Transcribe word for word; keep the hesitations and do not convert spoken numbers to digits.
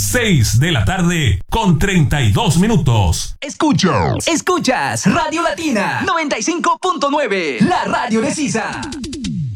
seis de la tarde con treinta y dos minutos. Escuchas, escuchas Radio Latina noventa y cinco punto nueve, la radio de Sisa.